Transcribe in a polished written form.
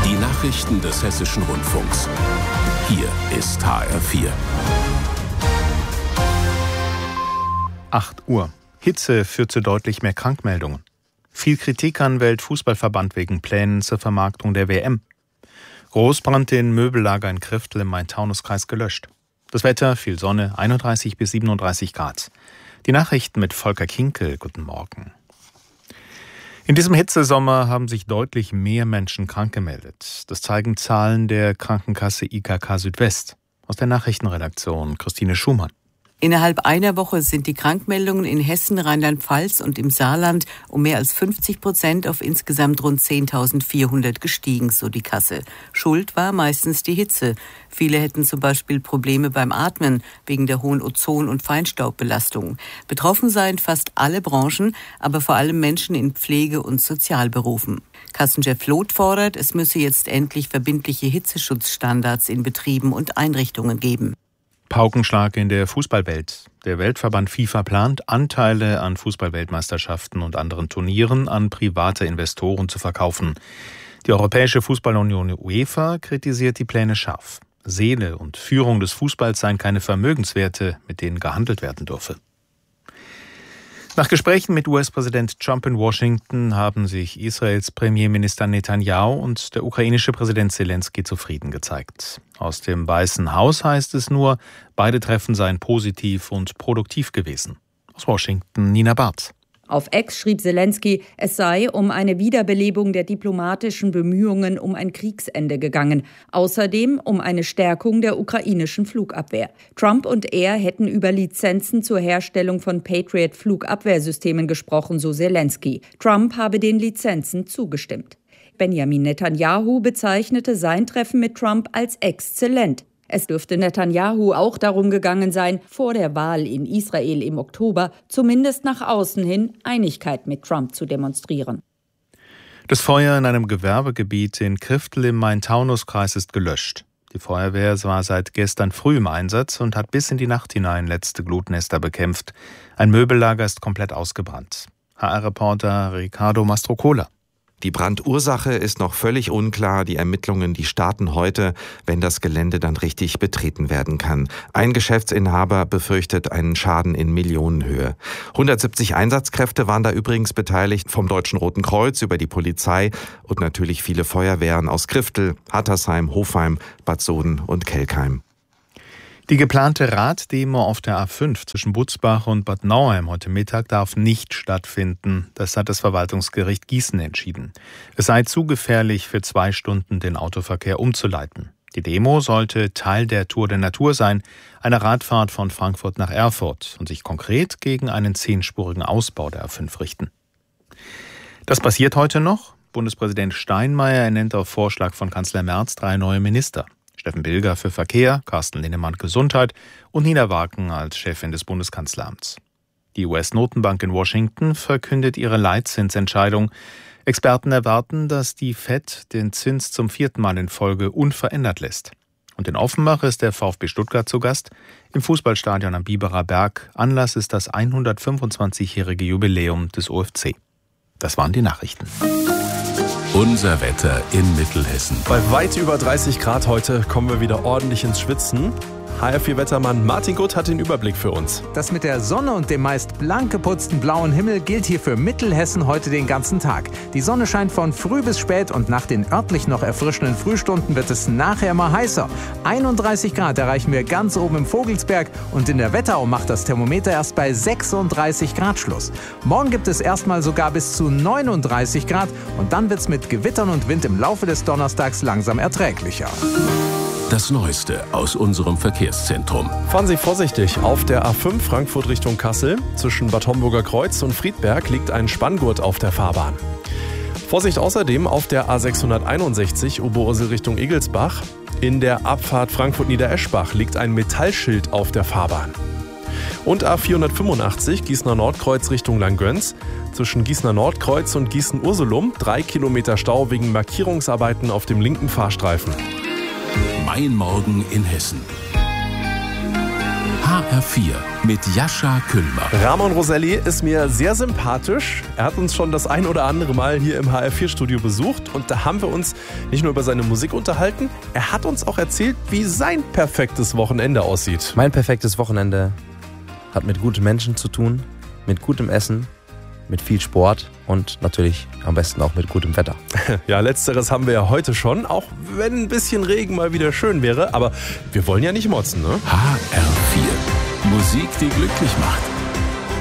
Die Nachrichten des Hessischen Rundfunks. Hier ist HR4. 8 Uhr. Hitze führt zu deutlich mehr Krankmeldungen. Viel Kritik an Weltfußballverband wegen Plänen zur Vermarktung der WM. Großbrand in Möbellager in Kriftel im Main-Taunus-Kreis gelöscht. Das Wetter, viel Sonne, 31 bis 37 Grad. Die Nachrichten mit Volker Kinkel. Guten Morgen. In diesem Hitzesommer haben sich deutlich mehr Menschen krank gemeldet. Das zeigen Zahlen der Krankenkasse IKK Südwest. Aus der Nachrichtenredaktion Christine Schumann. Innerhalb einer Woche sind die Krankmeldungen in Hessen, Rheinland-Pfalz und im Saarland um mehr als 50% auf insgesamt rund 10.400 gestiegen, so die Kasse. Schuld war meistens die Hitze. Viele hätten zum Beispiel Probleme beim Atmen wegen der hohen Ozon- und Feinstaubbelastung. Betroffen seien fast alle Branchen, aber vor allem Menschen in Pflege- und Sozialberufen. Kassenchef Loth fordert, es müsse jetzt endlich verbindliche Hitzeschutzstandards in Betrieben und Einrichtungen geben. Paukenschlag in der Fußballwelt. Der Weltverband FIFA plant, Anteile an Fußballweltmeisterschaften und anderen Turnieren an private Investoren zu verkaufen. Die Europäische Fußballunion UEFA kritisiert die Pläne scharf. Seele und Führung des Fußballs seien keine Vermögenswerte, mit denen gehandelt werden dürfe. Nach Gesprächen mit US-Präsident Trump in Washington haben sich Israels Premierminister Netanyahu und der ukrainische Präsident Zelensky zufrieden gezeigt. Aus dem Weißen Haus heißt es nur, beide Treffen seien positiv und produktiv gewesen. Aus Washington Nina Barth. Auf X schrieb Zelensky, es sei um eine Wiederbelebung der diplomatischen Bemühungen um ein Kriegsende gegangen. Außerdem um eine Stärkung der ukrainischen Flugabwehr. Trump und er hätten über Lizenzen zur Herstellung von Patriot-Flugabwehrsystemen gesprochen, so Zelensky. Trump habe den Lizenzen zugestimmt. Benjamin Netanyahu bezeichnete sein Treffen mit Trump als exzellent. Es dürfte Netanyahu auch darum gegangen sein, vor der Wahl in Israel im Oktober zumindest nach außen hin Einigkeit mit Trump zu demonstrieren. Das Feuer in einem Gewerbegebiet in Kriftel im Main-Taunus-Kreis ist gelöscht. Die Feuerwehr war seit gestern früh im Einsatz und hat bis in die Nacht hinein letzte Glutnester bekämpft. Ein Möbellager ist komplett ausgebrannt. HR-Reporter Ricardo Mastrocola. Die Brandursache ist noch völlig unklar. Die Ermittlungen, die starten heute, wenn das Gelände dann richtig betreten werden kann. Ein Geschäftsinhaber befürchtet einen Schaden in Millionenhöhe. 170 Einsatzkräfte waren da übrigens beteiligt, vom Deutschen Roten Kreuz über die Polizei und natürlich viele Feuerwehren aus Kriftel, Hattersheim, Hofheim, Bad Soden und Kelkheim. Die geplante Raddemo auf der A5 zwischen Butzbach und Bad Nauheim heute Mittag darf nicht stattfinden. Das hat das Verwaltungsgericht Gießen entschieden. Es sei zu gefährlich, für 2 Stunden den Autoverkehr umzuleiten. Die Demo sollte Teil der Tour der Natur sein, eine Radfahrt von Frankfurt nach Erfurt und sich konkret gegen einen 10-spurigen Ausbau der A5 richten. Das passiert heute noch. Bundespräsident Steinmeier ernennt auf Vorschlag von Kanzler Merz 3 neue Minister. Steffen Bilger für Verkehr, Carsten Linnemann Gesundheit und Nina Waken als Chefin des Bundeskanzleramts. Die US-Notenbank in Washington verkündet ihre Leitzinsentscheidung. Experten erwarten, dass die FED den Zins zum 4. Mal in Folge unverändert lässt. Und in Offenbach ist der VfB Stuttgart zu Gast im Fußballstadion am Biberer Berg. Anlass ist das 125-jährige Jubiläum des OFC. Das waren die Nachrichten. Unser Wetter in Mittelhessen. Bei weit über 30 Grad heute kommen wir wieder ordentlich ins Schwitzen. HR4-Wettermann Martin Gutt hat den Überblick für uns. Das mit der Sonne und dem meist blank geputzten blauen Himmel gilt hier für Mittelhessen heute den ganzen Tag. Die Sonne scheint von früh bis spät und nach den örtlich noch erfrischenden Frühstunden wird es nachher immer heißer. 31 Grad erreichen wir ganz oben im Vogelsberg und in der Wetterau macht das Thermometer erst bei 36 Grad Schluss. Morgen gibt es erstmal sogar bis zu 39 Grad und dann wird es mit Gewittern und Wind im Laufe des Donnerstags langsam erträglicher. Das Neueste aus unserem Verkehrszentrum. Fahren Sie vorsichtig. Auf der A5 Frankfurt Richtung Kassel zwischen Bad Homburger Kreuz und Friedberg liegt ein Spanngurt auf der Fahrbahn. Vorsicht außerdem auf der A661 Oberursel Richtung Egelsbach. In der Abfahrt Frankfurt-Niedereschbach liegt ein Metallschild auf der Fahrbahn. Und A485 Gießener Nordkreuz Richtung Langgöns. Zwischen Gießener Nordkreuz und Gießen-Ursulum 3 Kilometer Stau wegen Markierungsarbeiten auf dem linken Fahrstreifen. Mein Morgen in Hessen. HR4 mit Jascha Küllmer. Ramon Roselli ist mir sehr sympathisch. Er hat uns schon das ein oder andere Mal hier im HR4-Studio besucht und da haben wir uns nicht nur über seine Musik unterhalten, er hat uns auch erzählt, wie sein perfektes Wochenende aussieht. Mein perfektes Wochenende hat mit guten Menschen zu tun, mit gutem Essen, mit viel Sport und natürlich am besten auch mit gutem Wetter. Ja, letzteres haben wir ja heute schon, auch wenn ein bisschen Regen mal wieder schön wäre, aber wir wollen ja nicht motzen, ne? HR4. Musik, die glücklich macht.